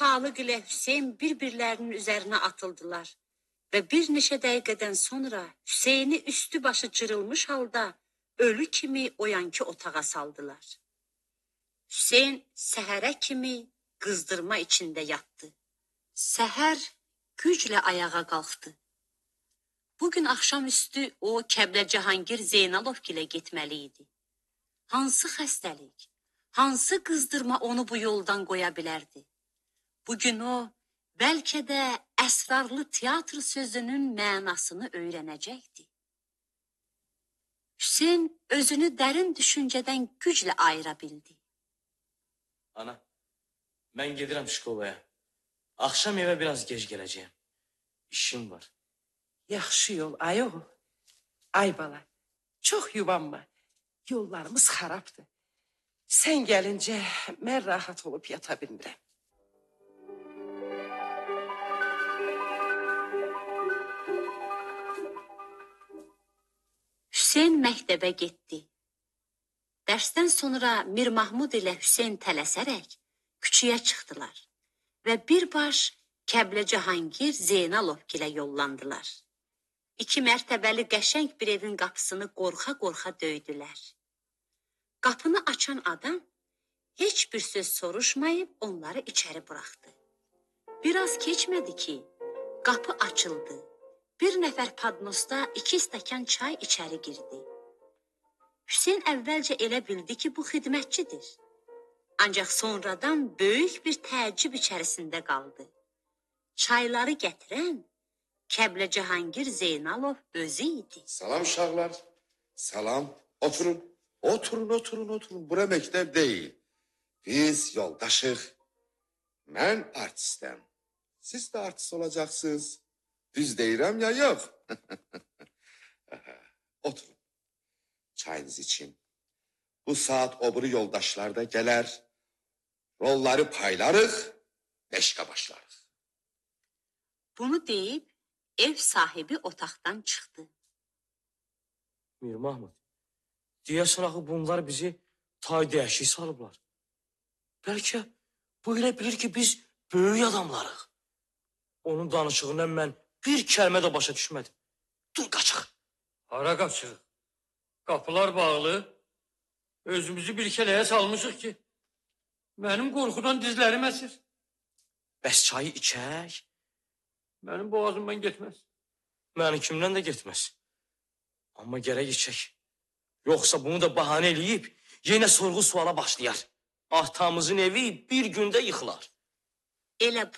Xalıq ilə Hüseyn bir-birlərinin üzərinə atıldılar və bir neçə dəqiqədən sonra Hüseyni üstü başı cırılmış halda ölü kimi oyanki otağa saldılar. Hüseyn səhərə kimi qızdırma içində yatdı. Səhər güclə ayağa qalxdı. Bugün axşamüstü o Kəblə Cahangir Zeynalov gilə getməli idi. Hansı xəstəlik, hansı qızdırma onu bu yoldan qoya bilərdi? Bugün o, bəlkə də əsrarlı teatr sözünün mənasını öyrənəcəkdi. Hüseyn özünü dərin düşüncədən güclə ayıra bildi. Ana, mən gedirəm şkolaya. Axşam evə biraz gec gələcəyəm. İşim var. Yaxşı yol, ay oğul. Ay bala, çox yubanma. Yollarımız xarabdır. Sən gəlincə mən rahat olub yata bilmirəm. Hüseyn məktəbə getdi. Dərsdən sonra Mir Mahmud ilə Hüseyn tələsərək küçüyə çıxdılar və birbaş Kəblə Cahangir Zeynalov gilə yollandılar. 2 mərtəbəli qəşəng bir evin qapısını qorxa-qorxa döydülər. Qapını açan adam heç bir söz soruşmayıb onları içəri buraxdı. Biraz keçmədi ki, qapı açıldı. Bir nəfər padnosda 2 stəkan çay içəri girdi. Hüseyn əvvəlcə elə bildi ki, bu xidmətçidir. Ancaq sonradan böyük bir təəccüb içərisində qaldı. Çayları gətirən Kəblə Cahangir Zeynalov özü idi. Salam uşaqlar, salam. Oturun, oturun. Bura məktəb deyil. Biz yoldaşıq. Mən artistəm. Siz də artist olacaqsınız. Düz deyirəm ya yox? Oturun. Çayınız için. Bu saat o biri yoldaşlar da gələr. Rolları paylarıq, meşqə başlarıq. Bunu deyib ev sahibi otaqdan çıxdı. Mir Mahmud, deyəsən axı bunlar bizi tay dəyişik salıblar. Bəlkə bu elə bilir ki, biz böyük adamlarıq. Onun danışığından mən bir kəlmə də başa düşmədim. Dur, qaçıq. Hara qaçıq? Qapılar bağlı. Özümüzü bir kələyə salmışıq ki, mənim qorxudan dizlərim əsir. Bəs çayı içək? Mənim boğazımdan getməz. Mənimkimdən də getməz. Amma gərək içək. Yoxsa bunu da bahanə eləyib, yenə sorğu suala başlayar. Atamızın evi bir gündə yıxılar. Elə